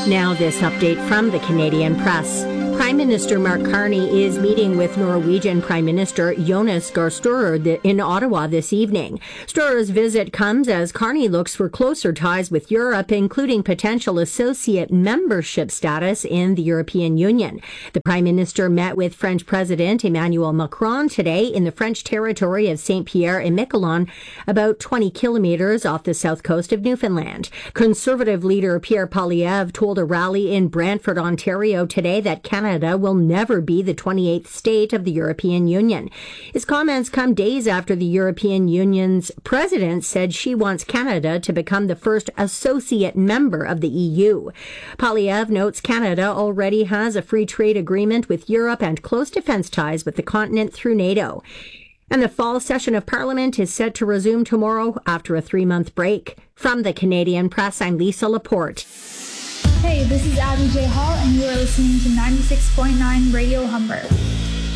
Now this update from the Canadian Press. Prime Minister Mark Carney is meeting with Norwegian Prime Minister Jonas Gahr Støre in Ottawa this evening. Støre's visit comes as Carney looks for closer ties with Europe, including potential associate membership status in the European Union. The Prime Minister met with French President Emmanuel Macron today in the French territory of Saint-Pierre-et-Miquelon, about 20 kilometres off the south coast of Newfoundland. Conservative leader Pierre Poilievre told a rally in Brantford, Ontario today that Canada will never be the 28th state of the European Union. His comments come days after the European Union's president said she wants Canada to become the first associate member of the EU. Poilievre notes Canada already has a free trade agreement with Europe and close defence ties with the continent through NATO. And the fall session of Parliament is set to resume tomorrow after a 3-month break. From the Canadian Press, I'm Lisa Laporte. Hey, this is Abby J. Hall, and you are listening to 96.9 Radio Humber.